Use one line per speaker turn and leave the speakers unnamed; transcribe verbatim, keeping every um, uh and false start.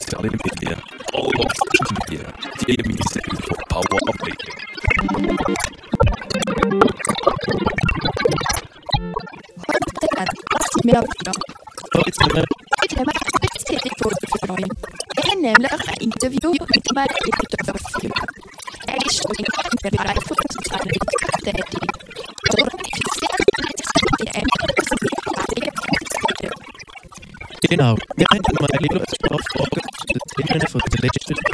soziale Medien, alle Social Medien, die müssen von Power ablegen.
Was ist mir aber wieder?
Heute sind wir
Heute haben wir eine spezielle Folge für euch. Wir haben nämlich ein Interview mit einem Editor. Er ist schon im Bereich von der sozialen Medien tätig. Dort ist es sehr
Genau, wir haben mal eine Sprachfrage zu den Themen von der letzten